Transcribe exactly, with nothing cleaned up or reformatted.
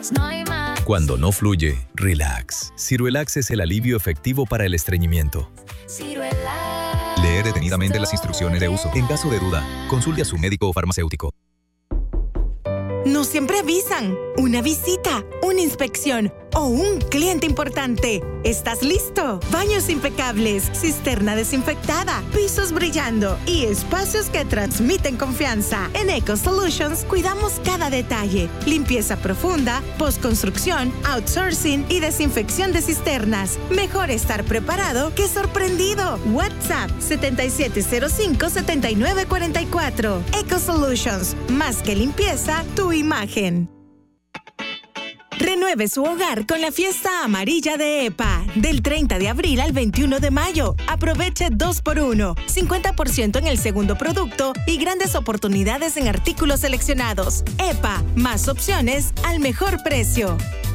Relax, no hay más. Cuando no fluye, relax. Ciruelax es el alivio efectivo para el estreñimiento. Ciruelax. Lee detenidamente las instrucciones de uso. En caso de duda, consulte a su médico o farmacéutico. No siempre avisan. Una visita, una inspección o un cliente importante. ¿Estás listo? Baños impecables, cisterna desinfectada, pisos brillando y espacios que transmiten confianza. En Eco Solutions cuidamos cada detalle. Limpieza profunda, postconstrucción, outsourcing y desinfección de cisternas. Mejor estar preparado que sorprendido. WhatsApp siete siete cero cinco, siete nueve cuatro cuatro. Eco Solutions. Más que limpieza, tu imagen. Renueve su hogar con la fiesta amarilla de EPA. Del treinta de abril al veintiuno de mayo. Aproveche dos por uno, cincuenta por ciento en el segundo producto y grandes oportunidades en artículos seleccionados. EPA, más opciones al mejor precio.